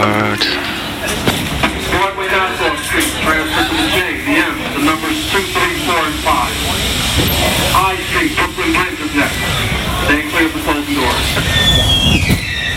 Broadway Nassau Street, transfer to the J, the M, the numbers 2, 3, 4, and 5. I Street, Brooklyn Bridge is next. Stay clear of the closing doors.